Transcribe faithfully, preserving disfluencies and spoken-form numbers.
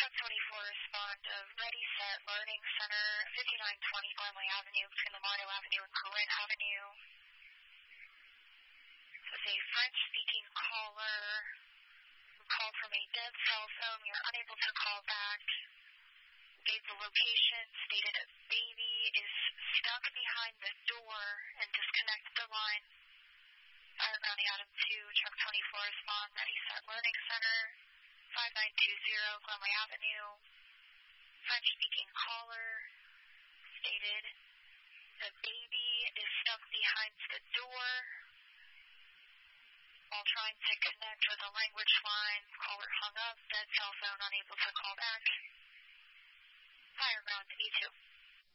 Truck twenty-four respond of Ready Set Learning Center, fifty-nine twenty Glenway Avenue between Lamardo Avenue and Corinne Avenue. This is a French-speaking caller who called from a dead cell phone. You're unable to call back. Gave the location, stated a baby is stuck behind the door and disconnected the line. Fire Ground Adam two, Truck twenty-four respond, Ready Set Learning Center, five nine two zero Glenway Avenue. French-speaking caller stated the baby is stuck behind the door. While trying to connect with a language line, caller hung up, dead cell phone unable to call back. Fire Ground E two.